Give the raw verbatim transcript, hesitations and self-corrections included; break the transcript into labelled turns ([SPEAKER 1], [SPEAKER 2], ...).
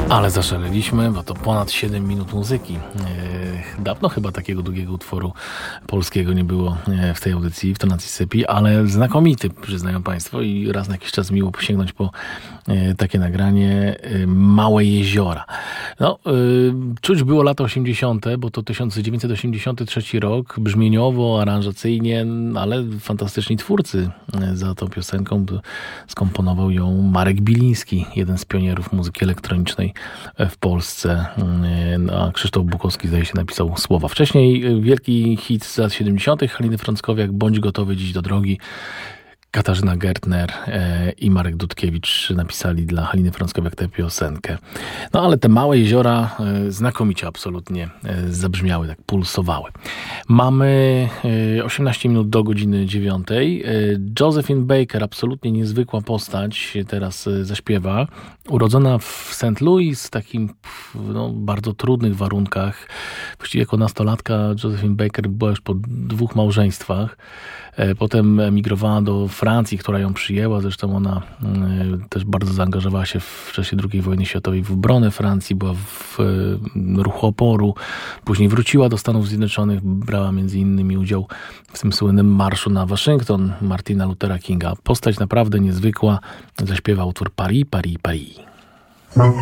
[SPEAKER 1] Ale zaszaleliśmy, bo to ponad siedem minut muzyki. Dawno chyba takiego długiego utworu polskiego nie było w tej audycji, w tonacji Sypi, ale znakomity, przyznają Państwo, i raz na jakiś czas miło posięgnąć po takie nagranie. Małe jeziora. No, czuć było lata osiemdziesiąte, bo to tysiąc dziewięćset osiemdziesiąty trzeci rok, brzmieniowo, aranżacyjnie, ale fantastyczni twórcy za tą piosenką. Skomponował ją Marek Biliński, jeden z pionierów muzyki elektronicznej w Polsce, a Krzysztof Bukowski, zdaje się, napisał słowa. Wcześniej wielki hit z lat siedemdziesiątych Haliny Frąckowiak, Bądź gotowy dziś do drogi. Katarzyna Gertner i Marek Dudkiewicz napisali dla Haliny Frąckowiak tę piosenkę. No ale te małe jeziora znakomicie absolutnie zabrzmiały, tak pulsowały. Mamy osiemnaście minut do godziny dziewiątej. Josephine Baker, absolutnie niezwykła postać, teraz zaśpiewa. Urodzona w Saint Louis, w takim no, bardzo trudnych warunkach. Właściwie jako nastolatka Josephine Baker była już po dwóch małżeństwach. Potem emigrowała do Francji, która ją przyjęła. Zresztą ona y, też bardzo zaangażowała się w czasie drugiej wojny światowej w obronę Francji, była w y, ruchu oporu. Później wróciła do Stanów Zjednoczonych, brała między innymi udział w tym słynnym marszu na Waszyngton Martina Luthera Kinga. Postać naprawdę niezwykła. Zaśpiewa utwór Paris, Paris, Paris.